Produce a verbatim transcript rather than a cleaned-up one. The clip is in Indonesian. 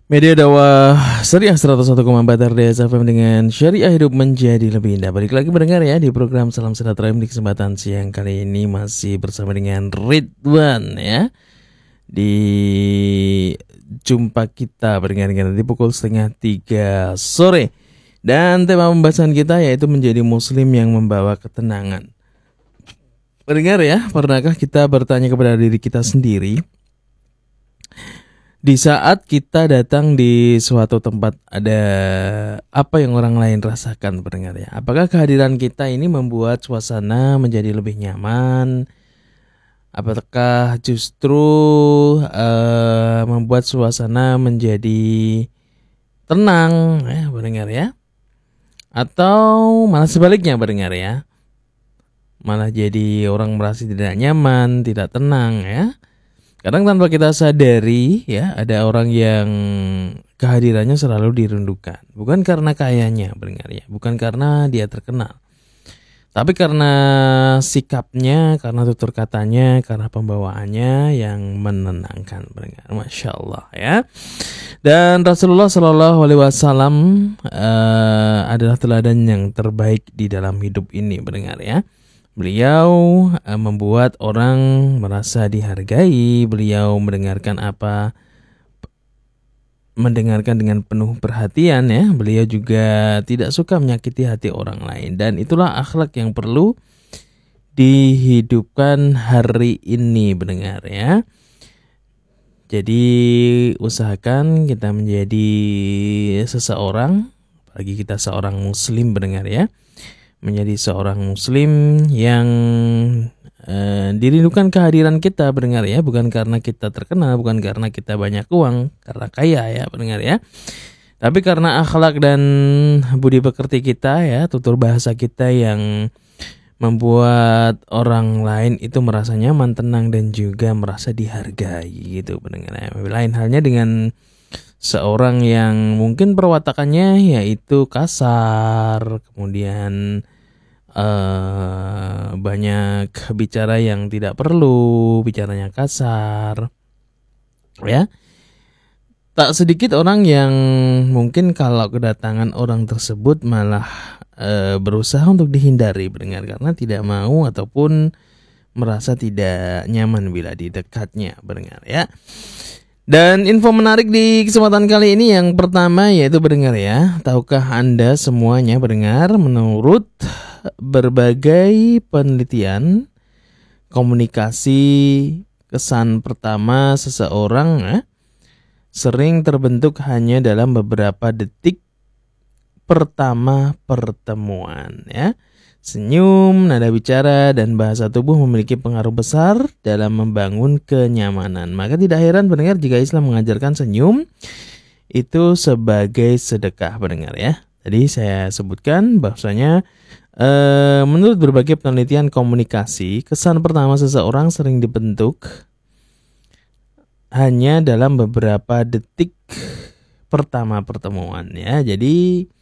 Media dakwah Syariah seratus satu koma empat R D S F M dengan Syariah Hidup Menjadi Lebih Indah. Balik lagi mendengar ya di program Salam Sejahtera di kesempatan siang kali ini masih bersama dengan Ridwan ya. Di jumpa kita berdengar di pukul setengah tiga sore. Dan tema pembahasan kita yaitu menjadi muslim yang membawa ketenangan. Pendengar ya, pernahkah kita bertanya kepada diri kita sendiri? Di saat kita datang di suatu tempat, ada apa yang orang lain rasakan, pendengar ya? Apakah kehadiran kita ini membuat suasana menjadi lebih nyaman? Apakah justru uh, membuat suasana menjadi tenang, ya, pendengar ya? Atau malah sebaliknya, pendengar ya? Malah jadi orang merasa tidak nyaman, tidak tenang, ya? Kadang tanpa kita sadari ya, ada orang yang kehadirannya selalu dirindukan. Bukan karena kayanya, pendengar ya, bukan karena dia terkenal, tapi karena sikapnya, karena tutur katanya, karena pembawaannya yang menenangkan, pendengar. Masya Allah ya. Dan Rasulullah Shallallahu Alaihi Wasallam uh, adalah teladan yang terbaik di dalam hidup ini, pendengar ya. Beliau uh, membuat orang merasa dihargai. Beliau mendengarkan apa, mendengarkan dengan penuh perhatian ya. Beliau juga tidak suka menyakiti hati orang lain. Dan itulah akhlak yang perlu dihidupkan hari ini, pendengar ya. Jadi usahakan kita menjadi seseorang, apalagi kita seorang muslim, pendengar ya, menjadi seorang muslim yang uh, dirindukan kehadiran kita, pendengar ya, bukan karena kita terkenal, bukan karena kita banyak uang, karena kaya ya, pendengar ya, tapi karena akhlak dan budi pekerti kita ya, tutur bahasa kita yang membuat orang lain itu merasa nyaman, tenang, dan juga merasa dihargai gitu, pendengar ya. Lain halnya dengan seorang yang mungkin perwatakannya yaitu kasar, kemudian uh, banyak bicara yang tidak perlu, bicaranya kasar ya. Tak sedikit orang yang mungkin kalau kedatangan orang tersebut malah uh, berusaha untuk dihindari, pendengar, karena tidak mau ataupun merasa tidak nyaman bila di dekatnya, pendengar ya. Dan info menarik di kesempatan kali ini yang pertama yaitu, pendengar ya, tahukah Anda semuanya, pendengar, menurut berbagai penelitian, komunikasi kesan pertama seseorang eh, sering terbentuk hanya dalam beberapa detik pertama pertemuan ya. Senyum, nada bicara, dan bahasa tubuh memiliki pengaruh besar dalam membangun kenyamanan. Maka tidak heran, pendengar, jika Islam mengajarkan senyum itu sebagai sedekah, pendengar ya. Jadi saya sebutkan bahwasanya eh, menurut berbagai penelitian komunikasi, kesan pertama seseorang sering dibentuk hanya dalam beberapa detik pertama pertemuan ya. Jadi